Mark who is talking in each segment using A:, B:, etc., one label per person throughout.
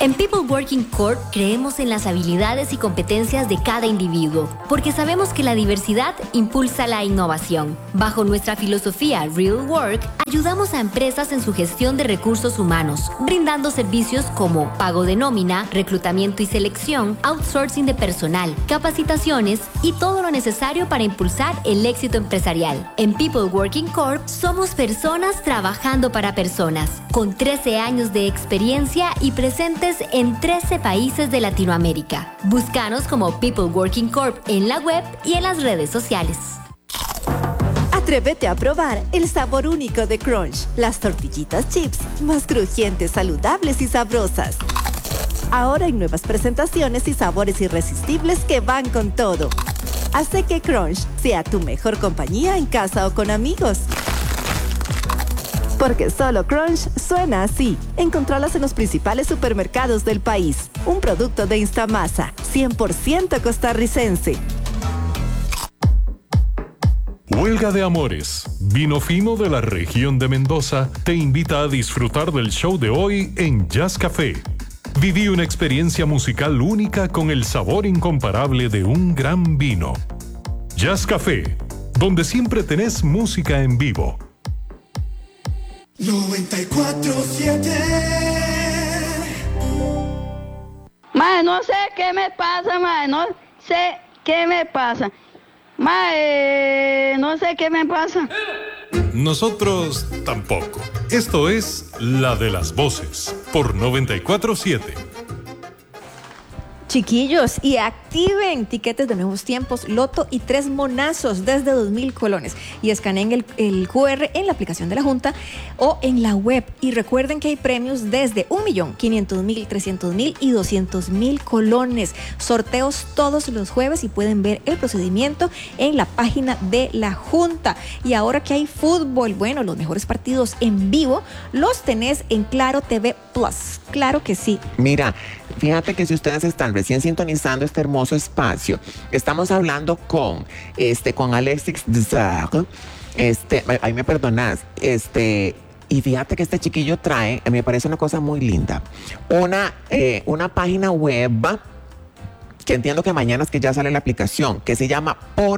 A: En People Working Corp creemos en las habilidades y competencias de cada individuo, porque sabemos que la diversidad impulsa la innovación. Bajo nuestra filosofía Real Work, ayudamos a empresas en su gestión de recursos humanos, brindando servicios como pago de nómina, reclutamiento y selección, outsourcing de personal, capacitaciones y todo lo necesario para impulsar el éxito empresarial. En People Working Corp somos personas trabajando para personas, con 13 años de experiencia y presentes en 13 países de Latinoamérica. Búscanos como People Working Corp en la web y en las redes sociales.
B: Atrévete a probar el sabor único de Crunch, las tortillitas chips más crujientes, saludables y sabrosas. Ahora hay nuevas presentaciones y sabores irresistibles que van con todo. Hace que Crunch sea tu mejor compañía en casa o con amigos. Porque solo Crunch suena así. Encontralas en los principales supermercados del país. Un producto de Instamasa, 100% costarricense.
C: Huelga de Amores, vino fino de la región de Mendoza, te invita a disfrutar del show de hoy en Jazz Café. Viví una experiencia musical única con el sabor incomparable de un gran vino. Jazz Café, donde siempre tenés música en vivo.
D: 94.7.
E: Mae, no sé qué me pasa, mae, no sé qué me pasa. Mae, no sé qué me pasa.
C: Nosotros tampoco. Esto es La de las Voces, por 94.7.
F: Chiquillos, y activen tiquetes de Nuevos Tiempos, Loto y 3 monazos desde 2,000 colones. Y escaneen el QR en la aplicación de la Junta o en la web. Y recuerden que hay premios desde 1.500.000, 300.000 y 200.000 colones. Sorteos todos los jueves y pueden ver el procedimiento en la página de la Junta. Y ahora que hay fútbol, bueno, los mejores partidos en vivo los tenés en Claro TV Plus. Claro que sí.
G: Mira, fíjate que si ustedes están recién sintonizando este hermoso espacio, estamos hablando con Alexis Dzar, ahí me perdonás, y fíjate que este chiquillo trae, me parece una cosa muy linda, una página web que entiendo que mañana es que ya sale la aplicación, que se llama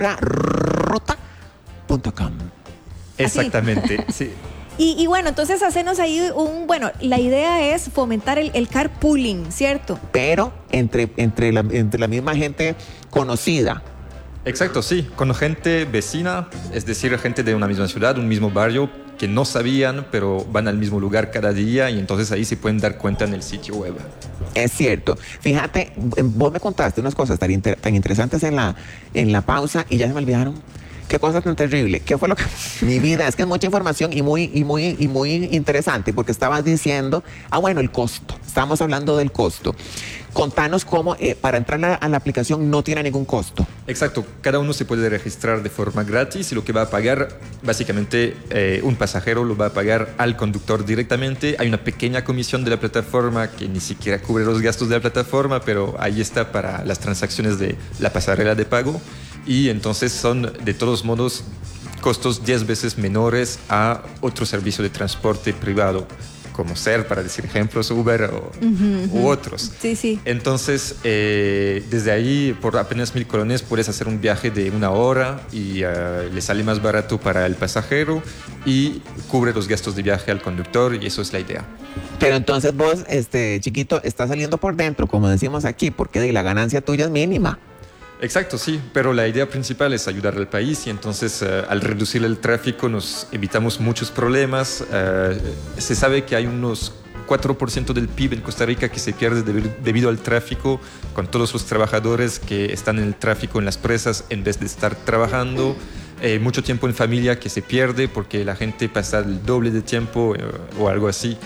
G: porarota.com.
H: Exactamente, sí.
F: Y bueno, entonces hacernos ahí la idea es fomentar el carpooling, ¿cierto?
G: Pero entre la misma gente conocida.
H: Exacto, sí, con gente vecina, es decir, gente de una misma ciudad, un mismo barrio, que no sabían, pero van al mismo lugar cada día y entonces ahí se pueden dar cuenta en el sitio web.
G: Es cierto. Fíjate, vos me contaste unas cosas tan interesantes en la pausa y ya se me olvidaron. Qué cosa tan terrible. ¿Qué fue lo que...? Mi vida, es que es mucha información y muy interesante, porque estabas diciendo, el costo. Estábamos hablando del costo. Contanos cómo para entrar a la aplicación no tiene ningún costo.
H: Exacto. Cada uno se puede registrar de forma gratis y lo que va a pagar, básicamente, un pasajero lo va a pagar al conductor directamente. Hay una pequeña comisión de la plataforma que ni siquiera cubre los gastos de la plataforma, pero ahí está para las transacciones de la pasarela de pago. Y entonces son, de todos modos, costos 10 veces menores a otro servicio de transporte privado, como ser, para decir ejemplos, Uber u otros.
F: Sí, sí.
H: Entonces, desde ahí, por apenas 1,000 colones, puedes hacer un viaje de 1 hora y le sale más barato para el pasajero y cubre los gastos de viaje al conductor, y eso es la idea.
G: Pero entonces vos, chiquito, estás saliendo por dentro, como decimos aquí, porque la ganancia tuya es mínima.
H: Exacto, sí, pero la idea principal es ayudar al país y entonces al reducir el tráfico nos evitamos muchos problemas. Se sabe que hay unos 4% del PIB en Costa Rica que se pierde debido al tráfico, con todos los trabajadores que están en el tráfico en las presas en vez de estar trabajando. Mucho tiempo en familia que se pierde porque la gente pasa el doble de tiempo o algo así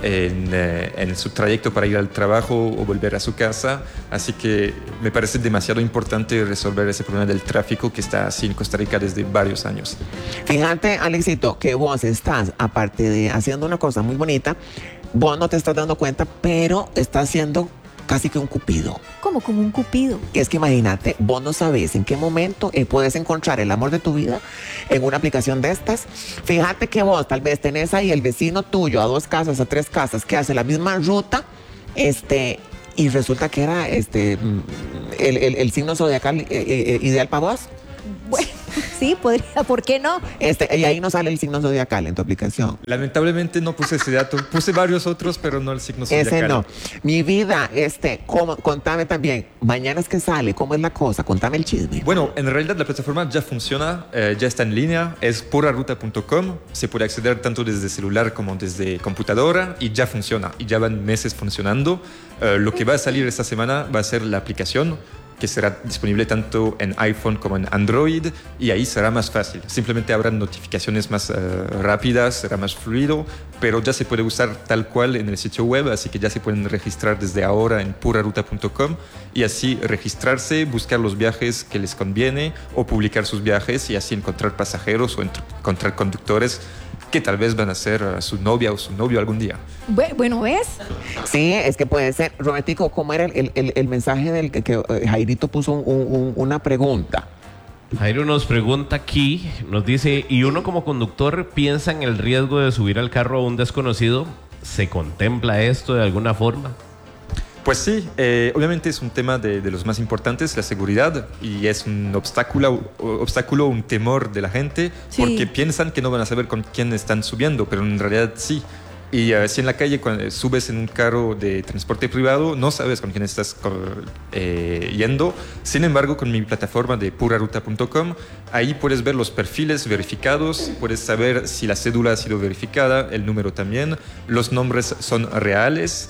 H: en su trayecto para ir al trabajo o volver a su casa. Así que me parece demasiado importante resolver ese problema del tráfico que está así en Costa Rica desde varios años.
G: Fíjate, Alexito, que vos estás, aparte de haciendo una cosa muy bonita, vos no te estás dando cuenta, pero estás haciendo casi que un cupido.
F: ¿Cómo como un cupido?
G: Es que imagínate, vos no sabes en qué momento puedes encontrar el amor de tu vida en una aplicación de estas. Fíjate que vos tal vez tenés ahí el vecino tuyo a 2 casas, a 3 casas, que hace la misma ruta, Y resulta que era el signo zodiacal ideal para vos.
F: Bueno, sí, podría, ¿por qué no?
G: Y ahí no sale el signo zodiacal en tu aplicación.
H: Lamentablemente no puse ese dato. Puse varios otros, pero no el signo zodiacal.
G: Ese no. Mi vida, contame también. Mañana es que sale, ¿cómo es la cosa? Contame el chisme.
H: Bueno, en realidad la plataforma ya funciona, ya está en línea, es puraruta.com. Se puede acceder tanto desde celular como desde computadora y ya funciona. Y ya van meses funcionando. Lo que va a salir esta semana va a ser la aplicación, que será disponible tanto en iPhone como en Android, y ahí será más fácil. Simplemente habrá notificaciones más rápidas, será más fluido, pero ya se puede usar tal cual en el sitio web, así que ya se pueden registrar desde ahora en puraruta.com y así registrarse, buscar los viajes que les conviene o publicar sus viajes y así encontrar pasajeros o encontrar conductores que tal vez van a ser su novia o su novio algún día.
F: Bueno, ¿ves?
G: Sí, es que puede ser. Robertico, ¿cómo era el mensaje del que Jairito puso una pregunta?
I: Jairo nos pregunta aquí, nos dice, ¿y uno como conductor piensa en el riesgo de subir al carro a un desconocido? ¿Se contempla esto de alguna forma?
H: Pues sí, obviamente es un tema de los más importantes, la seguridad, y es un obstáculo, un temor de la gente, sí, porque piensan que no van a saber con quién están subiendo, pero en realidad sí. Y si en la calle cuando subes en un carro de transporte privado, no sabes con quién estás yendo. Sin embargo, con mi plataforma de puraruta.com, ahí puedes ver los perfiles verificados, puedes saber si la cédula ha sido verificada, el número también, los nombres son reales.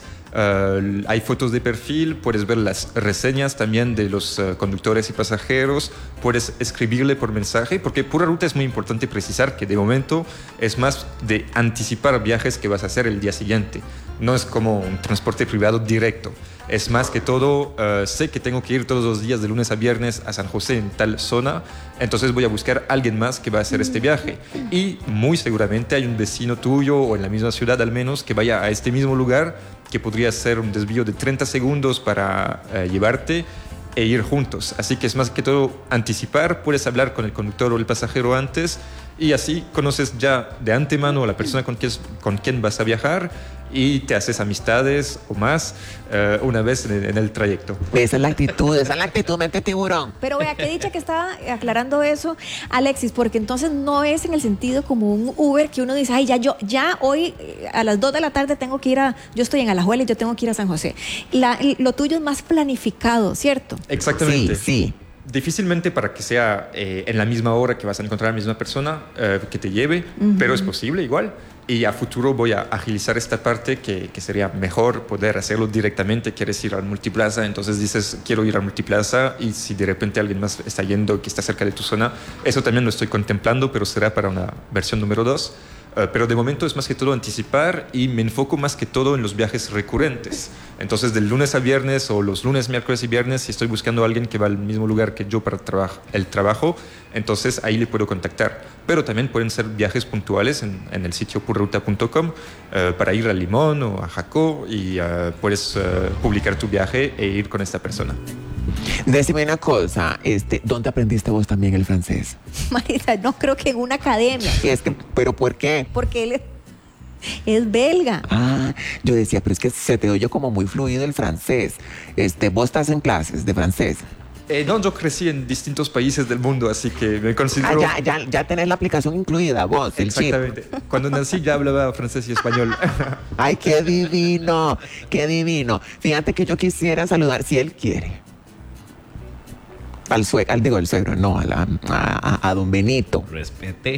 H: Hay fotos de perfil, puedes ver las reseñas también de los conductores y pasajeros, puedes escribirle por mensaje, porque Pura Ruta es muy importante precisar que de momento es más de anticipar viajes que vas a hacer el día siguiente. No es como un transporte privado directo. Es más que todo, sé que tengo que ir todos los días de lunes a viernes a San José en tal zona, entonces voy a buscar a alguien más que va a hacer este viaje. Y muy seguramente hay un vecino tuyo o en la misma ciudad al menos que vaya a este mismo lugar, que podría ser un desvío de 30 segundos para llevarte e ir juntos. Así que es más que todo anticipar, puedes hablar con el conductor o el pasajero antes y así conoces ya de antemano a la persona con quien vas a viajar y te haces amistades o más una vez en el trayecto.
G: Esa es la actitud, mente tiburón.
F: Pero vea, qué dicha que estaba aclarando eso, Alexis, porque entonces no es en el sentido como un Uber que uno dice, ay, ya hoy a las 2 de la tarde tengo que ir yo estoy en Alajuela y yo tengo que ir a San José. Lo tuyo es más planificado, ¿cierto?
H: Exactamente.
G: Sí.
H: Difícilmente para que sea en la misma hora que vas a encontrar a la misma persona que te lleve, pero es posible igual. Y a futuro voy a agilizar esta parte que sería mejor poder hacerlo directamente. Quieres ir al Multiplaza, entonces dices quiero ir al Multiplaza y si de repente alguien más está yendo que está cerca de tu zona, eso también lo estoy contemplando, pero será para una versión número 2. Pero de momento es más que todo anticipar y me enfoco más que todo en los viajes recurrentes. Entonces del lunes a viernes o los lunes, miércoles y viernes, si estoy buscando a alguien que va al mismo lugar que yo para el trabajo, entonces ahí le puedo contactar. Pero también pueden ser viajes puntuales en el sitio puraruta.com para ir a Limón o a Jacó y puedes publicar tu viaje e ir con esta persona.
G: Decime una cosa, ¿dónde aprendiste vos también el francés?
F: Marita, no creo que en una academia.
G: ¿Pero por qué?
F: Porque él es belga.
G: Ah, yo decía, pero es que se te oye como muy fluido el francés. Vos estás en clases de francés.
H: No, yo crecí en distintos países del mundo, así que me considero...
G: Ya tenés la aplicación incluida, vos, el chip.
H: Exactamente. Cuando nací ya hablaba francés y español.
G: Ay, qué divino, qué divino. Fíjate que yo quisiera saludar, si él quiere, al suegro, no, a don Benito.
I: Respete.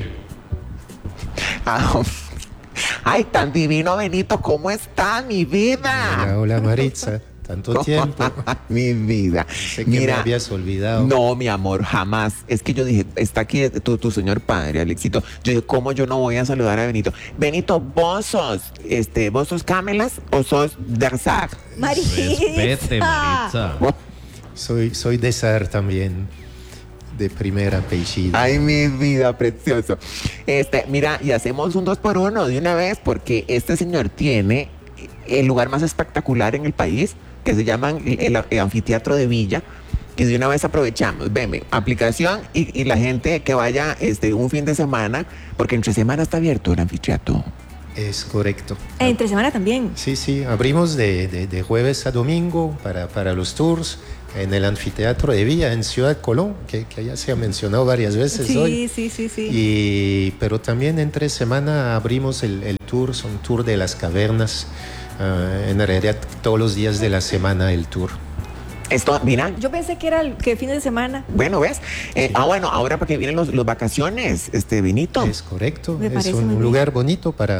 G: Ay, tan divino Benito, ¿cómo está mi vida?
J: Hola Maritza, tanto tiempo.
G: Mi vida.
J: Sé que me habías olvidado.
G: No, mi amor, jamás. Es que yo dije, está aquí tu señor padre, Alexito. Yo dije, ¿cómo yo no voy a saludar a Benito? Benito, ¿vos sos Camelas o sos Derzag?
I: Respete, Maritza.
J: Soy de Sar también, de primer apellido.
G: Ay, mi vida, precioso. Mira, y hacemos un 2x1 de una vez, porque este señor tiene el lugar más espectacular en el país, que se llama el Anfiteatro de Villa, que de una vez aprovechamos. Veme, aplicación y la gente que vaya un fin de semana, porque entre semana está abierto el anfiteatro.
J: Es correcto.
F: Entre semana también.
J: Sí, abrimos de jueves a domingo para los tours en el anfiteatro de Villa en Ciudad Colón, que ya se ha mencionado varias veces hoy.
F: Sí.
J: Pero también entre semana abrimos el tour, son tour de las cavernas, en realidad todos los días de la semana el tour.
G: Esto, mira.
F: Yo pensé que era que fin de semana.
G: Bueno, ¿ves?
J: Sí.
G: Bueno, ahora porque vienen los vacaciones, Vinito.
J: Es correcto,
F: Me
J: es
F: parece
J: un
F: muy
J: lugar bonito para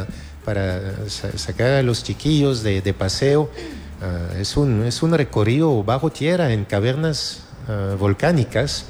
J: sacar a los chiquillos de paseo. Es un recorrido bajo tierra en cavernas volcánicas.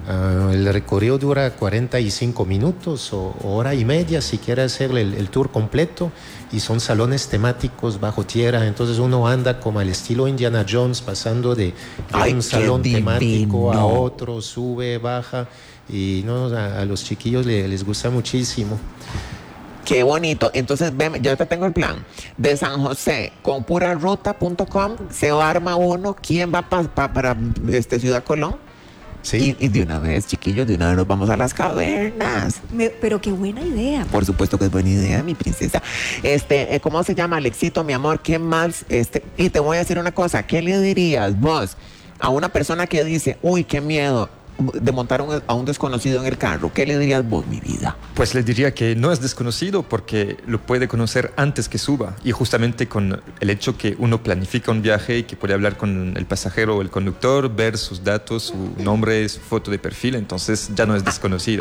J: El recorrido dura 45 minutos o hora y media si quiere hacer el tour completo, y son salones temáticos bajo tierra, entonces uno anda como al estilo Indiana Jones, pasando de un salón temático a otro, sube, baja, y a los chiquillos les gusta muchísimo.
G: Qué bonito. Entonces, ven, yo te tengo el plan. De San José, con puraruta.com, se arma uno. ¿Quién va para Ciudad Colón?
J: Sí.
G: Y de una vez, chiquillos, de una vez nos vamos a las cavernas.
F: Pero qué buena idea.
G: Por supuesto que es buena idea, mi princesa. ¿Cómo se llama, Alexito, mi amor? ¿Qué más? Y te voy a decir una cosa. ¿Qué le dirías vos a una persona que dice, uy, qué miedo de montar a un desconocido en el carro? ¿Qué le dirías vos, mi vida?
H: Pues le diría que no es desconocido porque lo puede conocer antes que suba, y justamente con el hecho que uno planifica un viaje y que puede hablar con el pasajero o el conductor, ver sus datos, su nombre, su foto de perfil, entonces ya no es desconocido.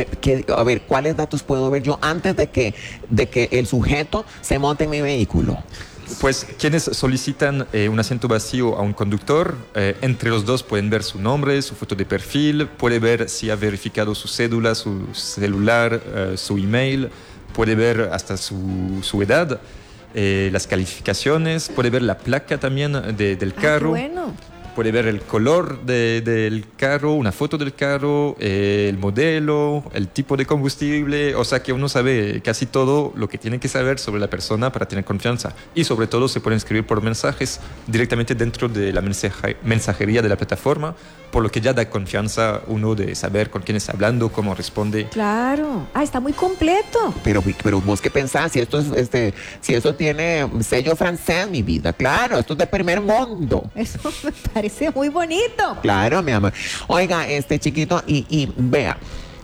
G: A ver, ¿cuáles datos puedo ver yo antes de que el sujeto se monte en mi vehículo?
H: Pues quienes solicitan un asiento vacío a un conductor, entre los dos pueden ver su nombre, su foto de perfil, puede ver si ha verificado su cédula, su celular, su email, puede ver hasta su edad, las calificaciones, puede ver la placa también del carro.
F: Qué bueno.
H: Puede ver el color del carro, una foto del carro, el modelo, el tipo de combustible. O sea que uno sabe casi todo lo que tiene que saber sobre la persona para tener confianza. Y sobre todo se pueden escribir por mensajes directamente dentro de la mensajería de la plataforma, por lo que ya da confianza uno de saber con quién está hablando, cómo responde.
F: Claro. Está muy completo.
G: Pero vos qué pensás, si si eso tiene sello francés, mi vida. Claro, esto es de primer mundo.
F: Eso me parece muy bonito.
G: Claro, mi amor. Oiga, chiquito, y vea,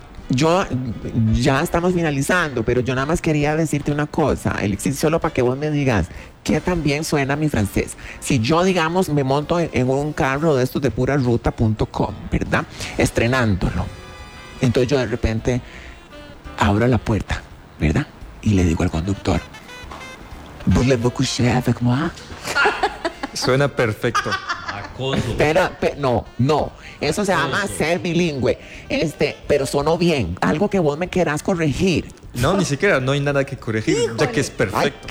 G: ya estamos finalizando, pero yo nada más quería decirte una cosa, Alexis, solo para que vos me digas que también suena mi francés. Si yo, digamos, me monto en un carro de estos de puraruta.com, ¿verdad? Estrenándolo. Entonces yo de repente abro la puerta, ¿verdad? Y le digo al conductor, ¿voulez-vous coucher avec moi?
H: Suena perfecto.
G: Pero no, eso se llama ser bilingüe. Pero sonó bien. Algo que vos me querás corregir.
H: No, ni siquiera, no hay nada que corregir, ya que es perfecto.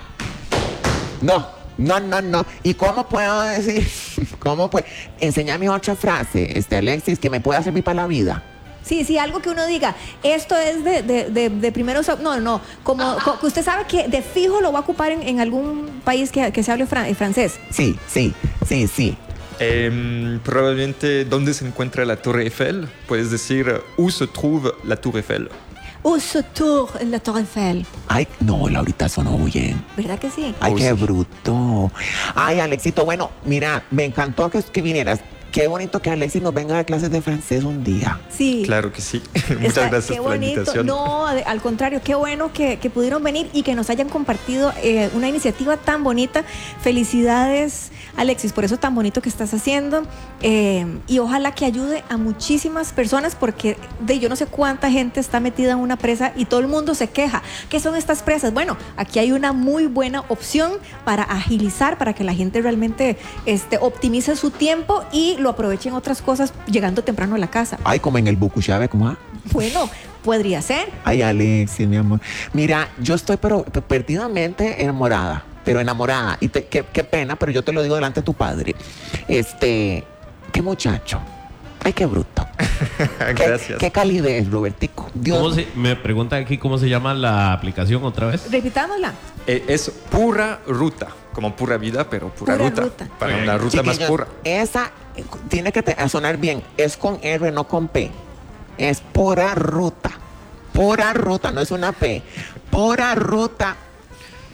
G: No. ¿Y cómo puedo decir? ¿Cómo puedo? Enséñame otra frase, Alexis, que me pueda servir para la vida.
F: Sí, algo que uno diga, esto es de primeros... No, como que usted sabe que de fijo lo va a ocupar en algún país que se hable francés.
G: Sí.
H: Probablemente, ¿dónde se encuentra la Torre Eiffel? Puedes decir, où se trouve la Tour Eiffel?
F: Où se trouve la Torre Eiffel?
G: Ay, no, Laurita, sonó bien.
F: ¿Verdad que sí?
G: Ay, qué bruto. Ay, Alexito, bueno, mira, me encantó que vinieras. Qué bonito que Alexis nos venga a dar clases de francés un día.
F: Sí.
H: Claro que sí. Muchas gracias por la invitación.
F: No, al contrario, qué bueno que pudieron venir y que nos hayan compartido una iniciativa tan bonita. Felicidades, Alexis, por eso tan bonito que estás haciendo. Y ojalá que ayude a muchísimas personas, porque yo no sé cuánta gente está metida en una presa y todo el mundo se queja. ¿Qué son estas presas? Bueno, aquí hay una muy buena opción para agilizar, para que la gente realmente optimice su tiempo y lo aprovechen otras cosas llegando temprano a la casa.
G: Ay, como en el Bukushave, ¿cómo?
F: Bueno, podría ser.
G: Ay, Alexis, mi amor. Mira, yo estoy pero perdidamente enamorada. Y qué pena, pero yo te lo digo delante de tu padre. Qué muchacho. Ay, qué bruto.
H: Gracias.
G: Qué calidez, Robertico.
I: Me preguntan aquí cómo se llama la aplicación otra vez.
F: Repitámosla.
H: Es Pura Ruta, como pura vida, pero pura ruta. Para una ruta más pura.
G: Esa tiene que sonar bien. Es con R, no con P. Es Pura Ruta. Pura Ruta, no es una P. Puraruta.com.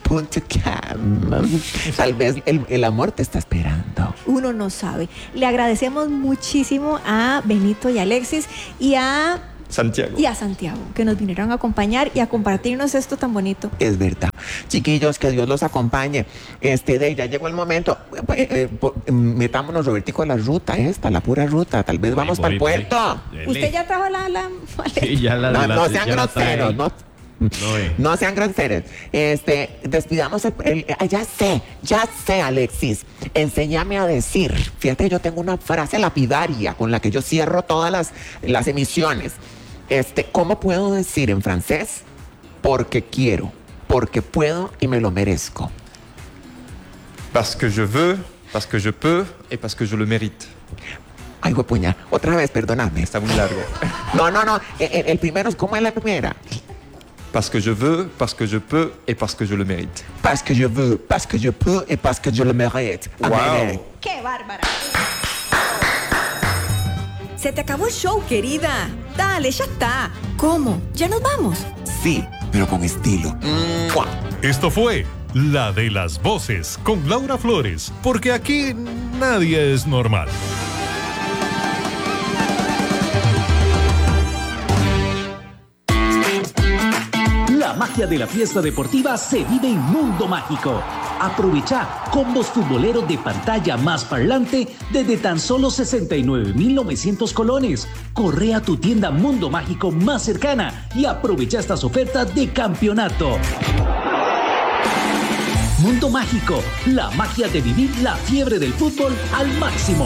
G: Tal vez el amor te está esperando.
F: Uno no sabe. Le agradecemos muchísimo a Benito y Alexis y a
H: Santiago,
F: que nos vinieron a acompañar y a compartirnos esto tan bonito.
G: Es verdad. Chiquillos, que Dios los acompañe. Ya llegó el momento. Metámonos, Robertico, a la ruta la pura ruta. Tal vez vamos para el puerto.
F: ¿Usted ya trajo la
I: Sí, ya
G: no sean groseros, no sean groseros. Despidamos ya sé, Alexis. Enséñame a decir. Fíjate, yo tengo una frase lapidaria con la que yo cierro todas las emisiones. ¿Cómo puedo decir en francés? Porque quiero, porque puedo y me lo merezco.
H: Parce que je veux, parce que je peux et parce que je le mérite.
G: Ay, huepuña, otra vez, perdóname.
H: Está muy largo.
G: No. El primero, ¿cómo es la primera?
H: Parce que je veux, parce que je peux et parce que je le mérite.
G: Parce que je veux, parce que je peux et parce que je le mérite.
H: Wow.
F: ¡Qué bárbara!
B: Se te acabó el show, querida. Dale, ya está. ¿Cómo? ¿Ya nos vamos?
G: Sí, pero con estilo. ¡Mua!
C: Esto fue La de las Voces con Laura Flores, porque aquí nadie es normal.
K: La magia de la fiesta deportiva se vive en Mundo Mágico. Aprovecha combos futboleros de pantalla más parlante desde tan solo 69,900 colones. Corre a tu tienda Mundo Mágico más cercana y aprovecha estas ofertas de campeonato. Mundo Mágico, la magia de vivir la fiebre del fútbol al máximo.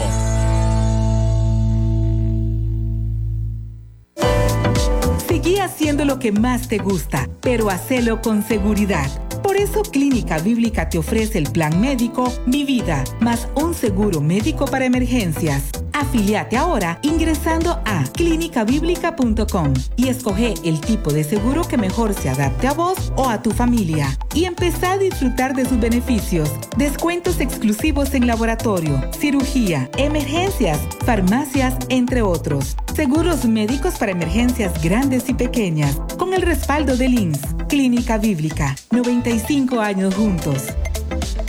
L: Seguí haciendo lo que más te gusta, pero hacelo con seguridad. Por eso Clínica Bíblica te ofrece el plan médico Mi Vida, más un seguro médico para emergencias. Afíliate ahora ingresando a clinicabiblica.com y escoge el tipo de seguro que mejor se adapte a vos o a tu familia. Y empezá a disfrutar de sus beneficios. Descuentos exclusivos en laboratorio, cirugía, emergencias, farmacias, entre otros. Seguros médicos para emergencias grandes y pequeñas, con el respaldo del INSS. Clínica Bíblica, 95 años juntos.